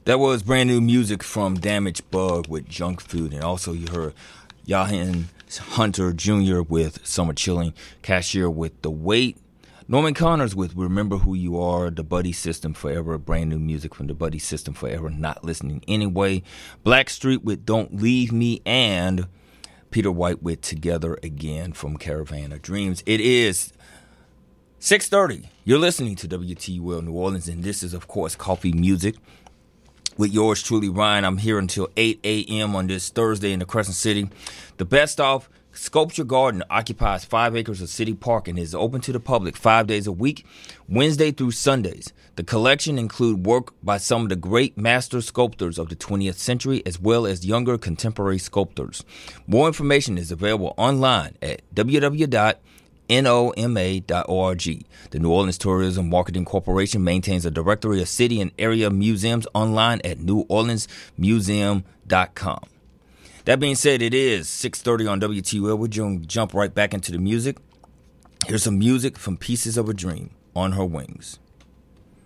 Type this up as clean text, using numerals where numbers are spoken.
That was brand new music from Damaged Bug with Junk Food. And also you heard Yahin Hunter Jr. with Summer Chilling, Cashier with The Wait, Norman Connors with Remember Who You Are, The Buddy System Forever, brand new music from The Buddy System Forever, Not Listening Anyway, Blackstreet with Don't Leave Me, and Peter White with Together Again from Caravan of Dreams. It is 6:30. You're listening to WTUL New Orleans, and this is, of course, Coffee Music with yours truly, Ryan. I'm here until 8 a.m. on this Thursday in the Crescent City. The Best Off Sculpture Garden occupies 5 acres of city park and is open to the public 5 days a week, Wednesday through Sundays. The collection includes work by some of the great master sculptors of the 20th century, as well as younger contemporary sculptors. More information is available online at www.noma.org. The New Orleans Tourism Marketing Corporation maintains a directory of city and area museums online at neworleansmuseum.com. That being said, it is 6:30 on WTUL. We're going to jump right back into the music. Here's some music from Pieces of a Dream, On Her Wings.